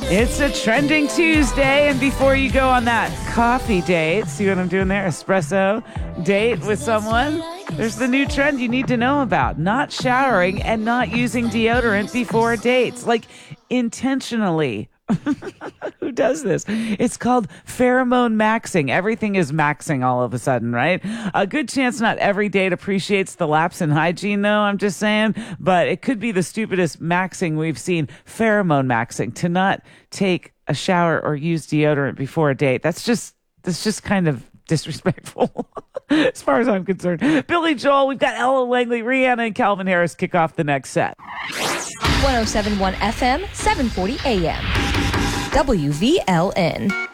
It's a trending Tuesday, and before you go on that coffee date, see what I'm doing there? Espresso date with someone. There's the new trend you need to know about. Not showering and not using deodorant before dates. Like, intentionally. Who does this? It's called pheromone maxing. Everything is maxing all of a sudden, right? A good chance not every date appreciates the lapse in hygiene, though, I'm just saying. But it could be the stupidest maxing we've seen. Pheromone maxing. To not take a shower or use deodorant before a date. That's just kind of disrespectful as far as I'm concerned. Billy Joel, we've got Ella Langley, Rihanna, and Calvin Harris kick off the next set. 107.1 FM, 740 AM. WVLN.